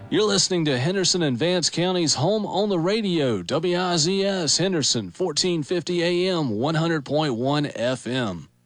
You're listening to Henderson and Vance County's home on the radio, WIZS Henderson, 1450 AM, 100.1 FM.